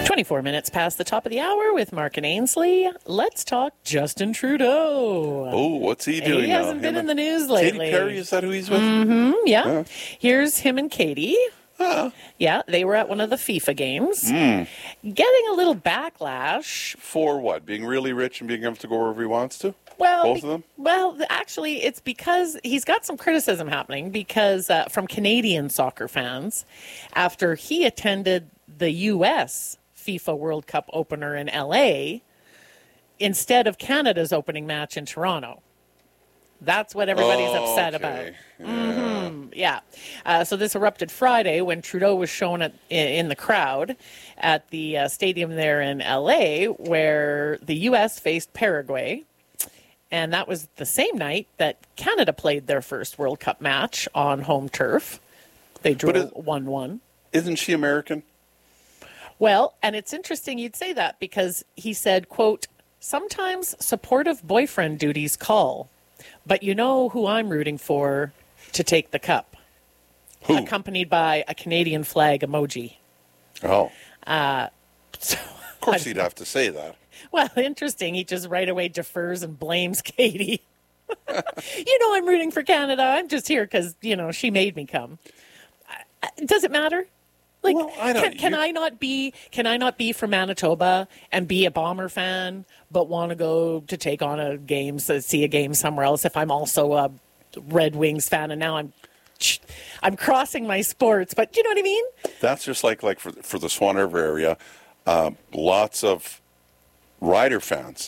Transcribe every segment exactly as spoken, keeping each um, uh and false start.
twenty-four minutes past the top of the hour with Mark and Ainsley. Let's talk Justin Trudeau. Oh, what's he doing He now? hasn't been Him in the news Katy lately. Perry, is that who he's with? Mm-hmm, yeah. Yeah. Here's him and Katie. Ah. Yeah, they were at one of the FIFA games. Mm. Getting a little backlash. For what? Being really rich and being able to go wherever he wants to? Well, Both be- of them? Well, actually, it's because he's got some criticism happening because uh, from Canadian soccer fans after he attended the U S FIFA World Cup opener in L A instead of Canada's opening match in Toronto. That's what everybody's Oh, upset okay. about. Mm-hmm. Yeah. Uh, so this erupted Friday when Trudeau was shown at, in, in the crowd at the uh, stadium there in L A where the U S faced Paraguay. And that was the same night that Canada played their first World Cup match on home turf. They drew is- one one. Isn't she American? Well, and it's interesting you'd say that because he said, quote, sometimes supportive boyfriend duties call, but you know who I'm rooting for to take the cup. Who? Accompanied by a Canadian flag emoji. Oh. So, Of course he'd have to say that. well, interesting. He just right away defers and blames Katie. You know, I'm rooting for Canada. I'm just here because, you know, she made me come. Uh, Does it matter? Like, Well, I don't- can, can you- I not be? Can I not be from Manitoba and be a Bomber fan, but want to go to take on a game, so see a game somewhere else? If I'm also a Red Wings fan, and now I'm, I'm crossing my sports. But you know what I mean? That's just like like for for the Swan River area, um, lots of Rider fans.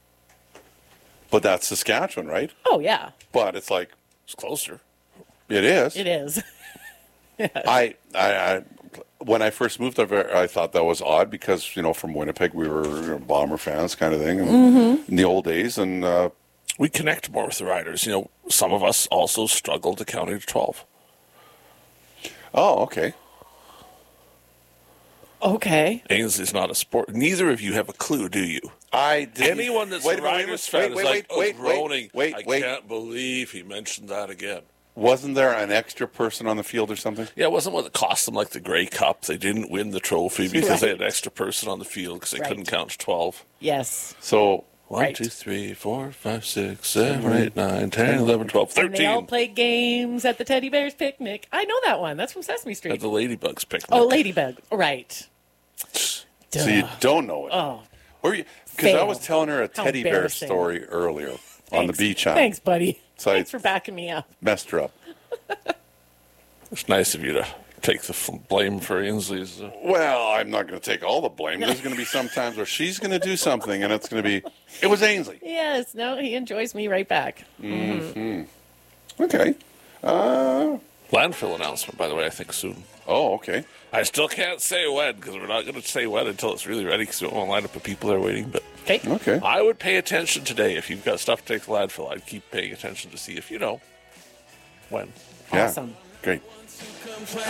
But that's Saskatchewan, right? Oh yeah, But it's like It's closer. it is. it is. I, I, I, when I first moved over, I thought that was odd because you know from Winnipeg we were you know, Bomber fans, kind of thing, and Mm-hmm. in the old days, and uh, We connect more with the riders. You know, some of us also struggle to count to twelve. oh, okay. Okay. Ainsley's not a sport. Neither of you have a clue, do you? I didn't. Anyone that's wait a minute, Riders wait, fan wait, is like, wait, wait, oh, groaning. wait, I wait, wait. can't believe he mentioned that again. Wasn't there an extra person on the field or something? Yeah, it wasn't one that cost them like the Grey Cup. They didn't win the trophy because they had an extra person on the field because they Right. couldn't count to twelve. Yes. So One, Right. two, three, four, five, six, seven, eight, nine, ten, eleven, twelve, And they all thirteen. play games at the Teddy Bears picnic. I know that one. That's from Sesame At Street. the Ladybugs picnic. Oh, Ladybug. Right. so you don't know it. Oh, Because I fail. was telling her a How teddy bear embarrassing. story earlier on the thanks. beach. On Thanks, buddy. So I- Thanks for backing me up. messed her up. It's nice of you to take the f- blame for Ainsley's. Uh, Well, I'm not going to take all the blame. There's going to be some times where she's going to do something, and it's going to be, it was Ainsley. Yes. No, he enjoys me right back. Okay. Uh, landfill announcement, by the way, I think soon. oh, okay. I still can't say when because we're not going to say when until it's really ready because we don't want to line up with people that are waiting. But Okay. Okay. I would pay attention today if you've got stuff to take to landfill. I'd keep paying attention to see if you know when. Yeah. Awesome. Great. Come try